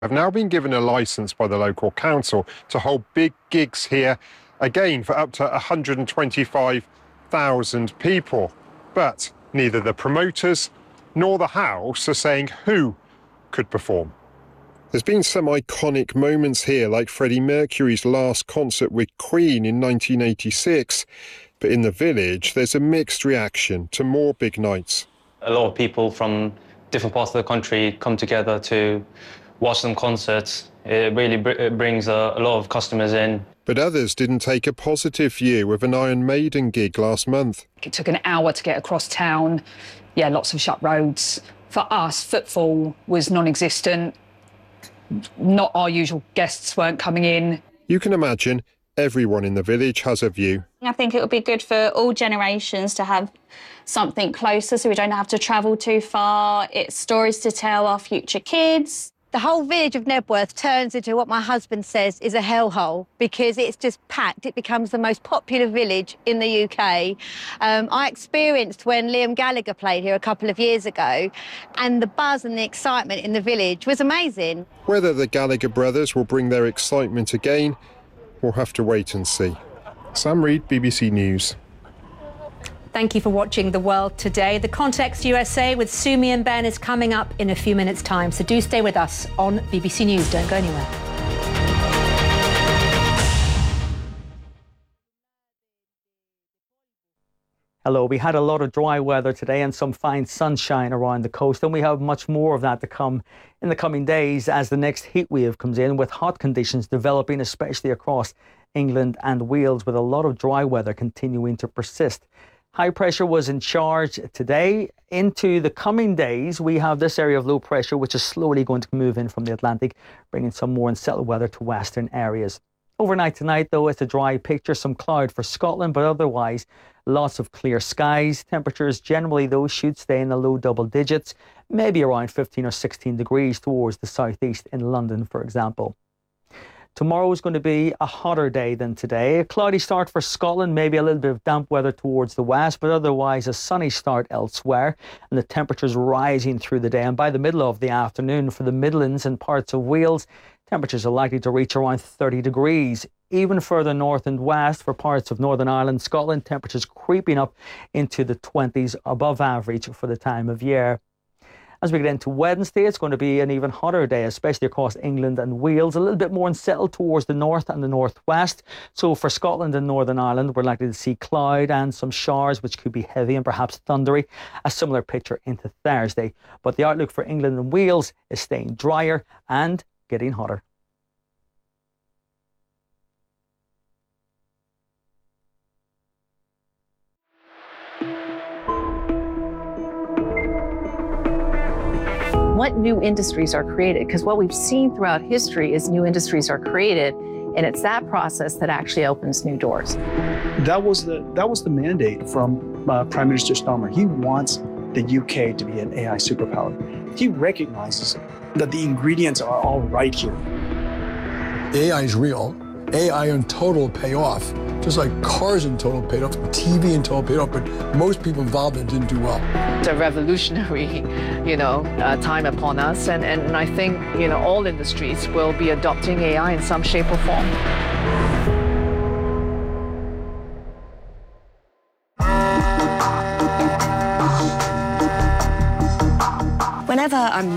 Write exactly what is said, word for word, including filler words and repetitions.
have now been given a licence by the local council to hold big gigs here, again for up to one hundred twenty-five thousand people. But neither the promoters nor the house are saying who could perform. There's been some iconic moments here, like Freddie Mercury's last concert with Queen in nineteen eighty-six. But in the village, there's a mixed reaction to more big nights. A lot of people from different parts of the country come together to watch some concerts. It really br it brings a, a lot of customers in. But others didn't take a positive view of an Iron Maiden gig last month. It took an hour to get across town. Yeah, lots of shut roads. For us, footfall was non-existent. Not our usual guests weren't coming in. You can imagine everyone in the village has a view. I think it would be good for all generations to have something closer so we don't have to travel too far. It's stories to tell our future kids. The whole village of Knebworth turns into what my husband says is a hellhole because it's just packed. It becomes the most popular village in the U K. Um, I experienced when Liam Gallagher played here a couple of years ago, and the buzz and the excitement in the village was amazing. Whether the Gallagher brothers will bring their excitement again, we'll have to wait and see. Sam Reid, B B C News. Thank you for watching The World Today. The Context U S A with Sumi and Ben is coming up in a few minutes' time, so do stay with us on B B C News. Don't go anywhere. Hello, we had a lot of dry weather today and some fine sunshine around the coast, and we have much more of that to come in the coming days as the next heat wave comes in, with hot conditions developing especially across England and Wales, with a lot of dry weather continuing to persist. High pressure was in charge today. Into the coming days, we have this area of low pressure, which is slowly going to move in from the Atlantic, bringing some more unsettled weather to western areas. Overnight tonight, though, it's a dry picture, some cloud for Scotland, but otherwise lots of clear skies. Temperatures generally, though, should stay in the low double digits, maybe around fifteen or sixteen degrees towards the southeast in London, for example. Tomorrow is going to be a hotter day than today. A cloudy start for Scotland, maybe a little bit of damp weather towards the west, but otherwise a sunny start elsewhere, and the temperatures rising through the day. And by the middle of the afternoon for the Midlands and parts of Wales, temperatures are likely to reach around thirty degrees. Even further north and west for parts of Northern Ireland, Scotland, temperatures creeping up into the twenties, above average for the time of year. As we get into Wednesday, it's going to be an even hotter day, especially across England and Wales, a little bit more unsettled towards the north and the northwest. So for Scotland and Northern Ireland, we're likely to see cloud and some showers, which could be heavy and perhaps thundery. A similar picture into Thursday. But the outlook for England and Wales is staying drier and getting hotter. What new industries are created? Because what we've seen throughout history is new industries are created, and it's that process that actually opens new doors. That was the that was the mandate from uh, Prime Minister Starmer. He wants the U K to be an A I superpower. He recognizes that the ingredients are all right here. A I is real. A I in total pay off. Just like cars in total paid off, T V in total paid off, but most people involved in it didn't do well. It's a revolutionary, you know, uh, time upon us, and, and I think, you know, all industries will be adopting A I in some shape or form. Whenever I'm